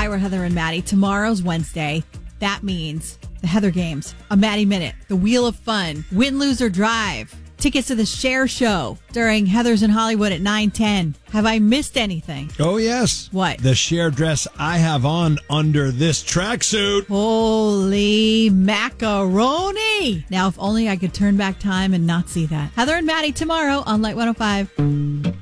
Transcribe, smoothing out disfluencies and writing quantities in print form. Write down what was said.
Hi, we're Heather and Maddie. Tomorrow's Wednesday. That means the Heather Games, a Maddie Minute, the Wheel of Fun, Win, Lose, or Drive, tickets to the Cher Show during Heather's in Hollywood at 9:10. Have I missed anything? Oh, yes. What? The Cher dress I have on under this tracksuit. Holy macaroni. Now, if only I could turn back time and not see that. Heather and Maddie tomorrow on Light 105.